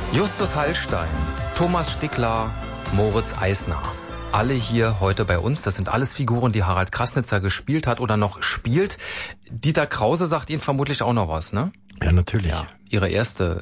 Justus Hallstein, Thomas Stickler, Moritz Eisner. Alle hier heute bei uns. Das sind alles Figuren, die Harald Krasnitzer gespielt hat oder noch spielt. Dieter Krause sagt Ihnen vermutlich auch noch was, ne? Ja, natürlich. Ja. Ihre erste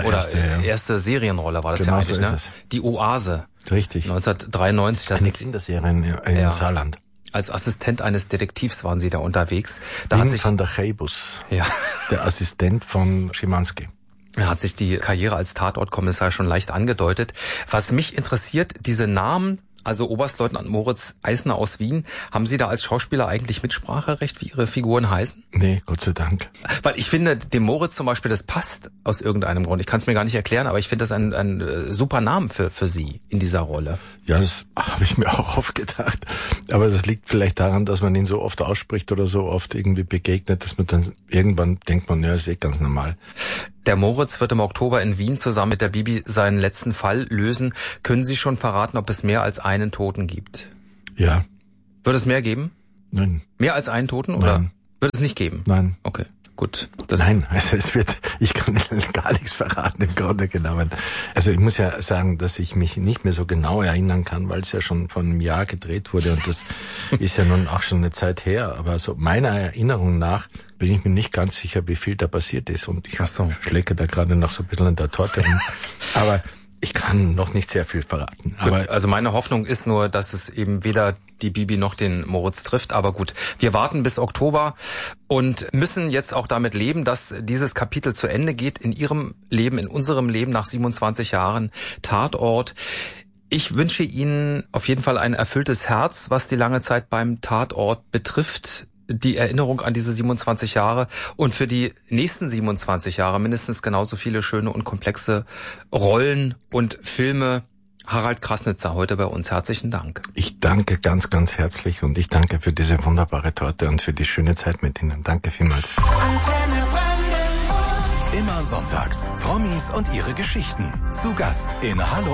erste Serienrolle war das genau ja eigentlich, so ne? ist es. Die Oase. Richtig. 1993. Eine Kinderserie im Saarland. Als Assistent eines Detektivs waren Sie da unterwegs. Van der Geibus, ja, der Assistent von Schimanski. Er hat sich die Karriere als Tatortkommissar schon leicht angedeutet. Was mich interessiert, diese Namen, also Oberstleutnant Moritz Eisner aus Wien, haben Sie da als Schauspieler eigentlich Mitspracherecht, wie Ihre Figuren heißen? Nee, Gott sei Dank. Weil ich finde, dem Moritz zum Beispiel, das passt aus irgendeinem Grund. Ich kann es mir gar nicht erklären, aber ich finde das ein super Namen für Sie in dieser Rolle. Ja, das habe ich mir auch oft gedacht. Aber das liegt vielleicht daran, dass man ihn so oft ausspricht oder so oft irgendwie begegnet, dass man dann irgendwann denkt man, ja, ist eh ganz normal. Der Moritz wird im Oktober in Wien zusammen mit der Bibi seinen letzten Fall lösen. Können Sie schon verraten, ob es mehr als einen Toten gibt? Ja. Wird es mehr geben? Nein. Mehr als einen Toten? Oder Nein. Wird es nicht geben? Nein. Okay, gut. Nein, also ich kann gar nichts verraten im Grunde genommen. Also ich muss ja sagen, dass ich mich nicht mehr so genau erinnern kann, weil es ja schon vor einem Jahr gedreht wurde und das ist ja nun auch schon eine Zeit her. Aber so meiner Erinnerung nach bin ich mir nicht ganz sicher, wie viel da passiert ist. Und ich schlecke da gerade noch so ein bisschen an der Torte rum. Aber ich kann noch nicht sehr viel verraten. Gut, aber also meine Hoffnung ist nur, dass es eben weder die Bibi noch den Moritz trifft. Aber gut, wir warten bis Oktober und müssen jetzt auch damit leben, dass dieses Kapitel zu Ende geht in Ihrem Leben, in unserem Leben nach 27 Jahren Tatort. Ich wünsche Ihnen auf jeden Fall ein erfülltes Herz, was die lange Zeit beim Tatort betrifft. Die Erinnerung an diese 27 Jahre und für die nächsten 27 Jahre mindestens genauso viele schöne und komplexe Rollen und Filme. Harald Krasnitzer heute bei uns. Herzlichen Dank. Ich danke ganz, ganz herzlich und ich danke für diese wunderbare Torte und für die schöne Zeit mit Ihnen. Danke vielmals. Immer sonntags. Promis und ihre Geschichten. Zu Gast in Hallo